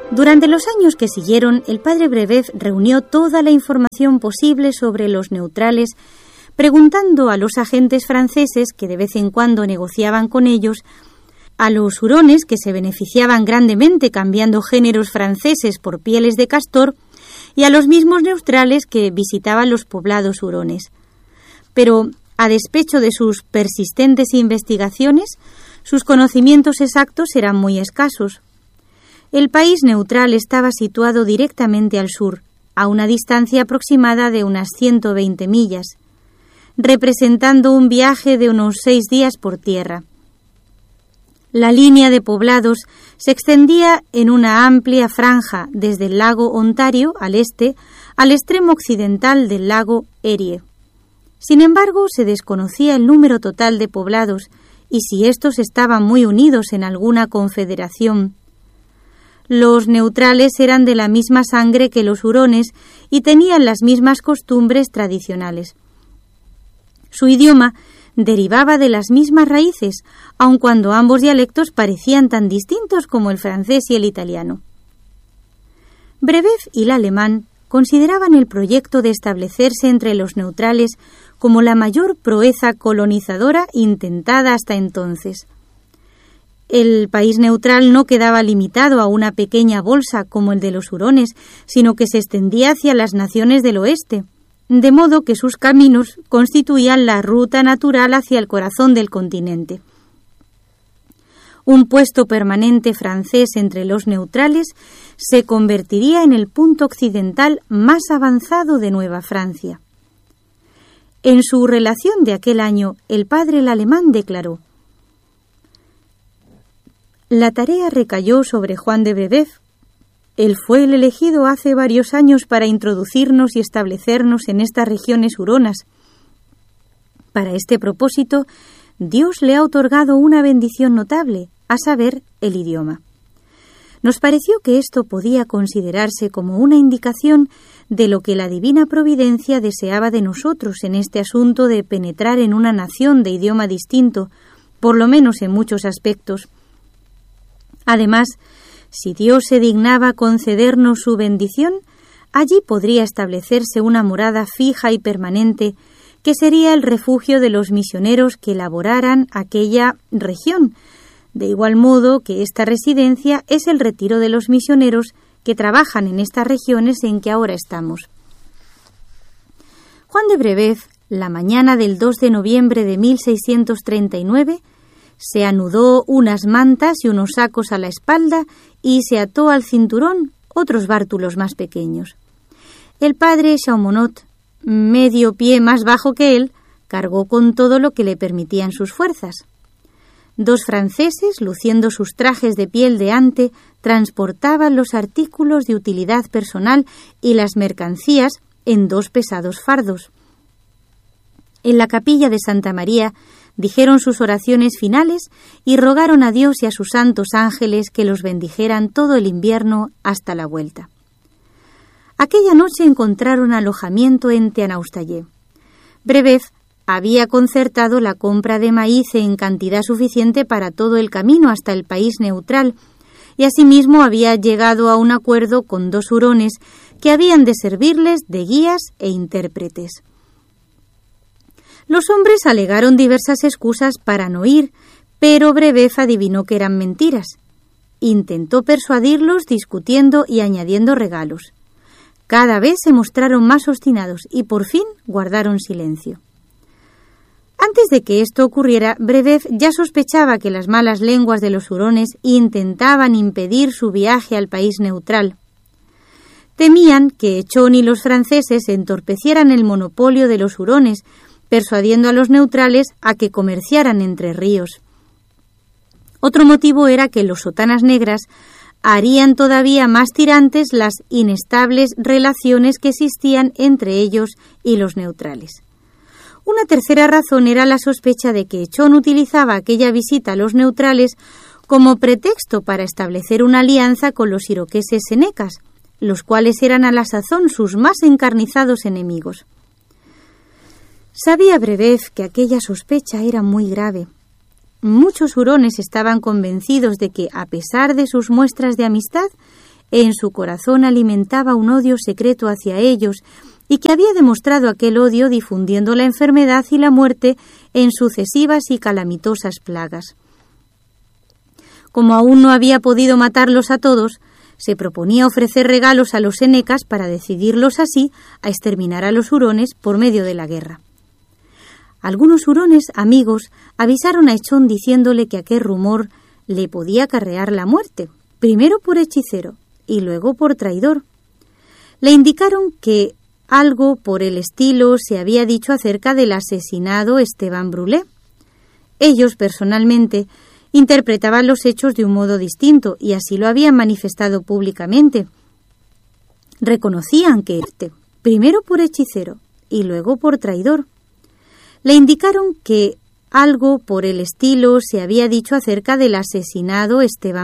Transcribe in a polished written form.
Durante los años que siguieron, el padre Brebeuf reunió toda la información posible sobre los neutrales, preguntando a los agentes franceses que de vez en cuando negociaban con ellos, a los hurones que se beneficiaban grandemente cambiando géneros franceses por pieles de castor y a los mismos neutrales que visitaban los poblados hurones. Pero, a despecho de sus persistentes investigaciones, sus conocimientos exactos eran muy escasos. El país neutral estaba situado directamente al sur, a una distancia aproximada de unas 120 millas, representando un viaje de unos 6 días por tierra. La línea de poblados se extendía en una amplia franja desde el lago Ontario al este al extremo occidental del lago Erie. Sin embargo, se desconocía el número total de poblados y si estos estaban muy unidos en alguna confederación. Los neutrales eran de la misma sangre que los hurones y tenían las mismas costumbres tradicionales. Su idioma derivaba de las mismas raíces, aun cuando ambos dialectos parecían tan distintos como el francés y el italiano. Brebeuf y el alemán consideraban el proyecto de establecerse entre los neutrales como la mayor proeza colonizadora intentada hasta entonces. El país neutral no quedaba limitado a una pequeña bolsa como el de los hurones, sino que se extendía hacia las naciones del oeste, de modo que sus caminos constituían la ruta natural hacia el corazón del continente. Un puesto permanente francés entre los neutrales se convertiría en el punto occidental más avanzado de Nueva Francia. En su relación de aquel año, el padre el alemán declaró: «La tarea recayó sobre Juan de Brebeuf. Él fue el elegido hace varios años para introducirnos y establecernos en estas regiones huronas. Para este propósito, Dios le ha otorgado una bendición notable, a saber, el idioma. Nos pareció que esto podía considerarse como una indicación de lo que la divina providencia deseaba de nosotros en este asunto de penetrar en una nación de idioma distinto, por lo menos en muchos aspectos. Además, si Dios se dignaba concedernos su bendición, allí podría establecerse una morada fija y permanente que sería el refugio de los misioneros que laboraran aquella región, de igual modo que esta residencia es el retiro de los misioneros que trabajan en estas regiones en que ahora estamos». Juan de Brebeuf, la mañana del 2 de noviembre de 1639, se anudó unas mantas y unos sacos a la espalda y se ató al cinturón otros bártulos más pequeños. El padre Chaumonot, medio pie más bajo que él, cargó con todo lo que le permitían sus fuerzas. 2 franceses, luciendo sus trajes de piel de ante, transportaban los artículos de utilidad personal y las mercancías en 2 pesados fardos. En la capilla de Santa María dijeron sus oraciones finales y rogaron a Dios y a sus santos ángeles que los bendijeran todo el invierno hasta la vuelta. Aquella noche encontraron alojamiento en Teanaustayé. Brebeuf había concertado la compra de maíz en cantidad suficiente para todo el camino hasta el país neutral y asimismo había llegado a un acuerdo con 2 hurones que habían de servirles de guías e intérpretes. Los hombres alegaron diversas excusas para no ir, pero Brebeuf adivinó que eran mentiras. Intentó persuadirlos discutiendo y añadiendo regalos. Cada vez se mostraron más obstinados y por fin guardaron silencio. Antes de que esto ocurriera, Brebeuf ya sospechaba que las malas lenguas de los hurones intentaban impedir su viaje al país neutral. Temían que Echón y los franceses entorpecieran el monopolio de los hurones, persuadiendo a los neutrales a que comerciaran entre ríos. Otro motivo era que los sotanas negras harían todavía más tirantes las inestables relaciones que existían entre ellos y los neutrales. Una tercera razón era la sospecha de que Echón utilizaba aquella visita a los neutrales como pretexto para establecer una alianza con los iroqueses senecas, los cuales eran a la sazón sus más encarnizados enemigos. Sabía Brebeuf que aquella sospecha era muy grave. Muchos hurones estaban convencidos de que, a pesar de sus muestras de amistad, en su corazón alimentaba un odio secreto hacia ellos y que había demostrado aquel odio difundiendo la enfermedad y la muerte en sucesivas y calamitosas plagas. Como aún no había podido matarlos a todos, se proponía ofrecer regalos a los senecas para decidirlos así a exterminar a los hurones por medio de la guerra. Algunos hurones amigos avisaron a Echón diciéndole que aquel rumor le podía acarrear la muerte, primero por hechicero y luego por traidor. Le indicaron que algo por el estilo se había dicho acerca del asesinado Esteban Brulé. Ellos, personalmente, interpretaban los hechos de un modo distinto y así lo habían manifestado públicamente. Reconocían que, primero por hechicero y luego por traidor. Le indicaron que algo por el estilo se había dicho acerca del asesinado Esteban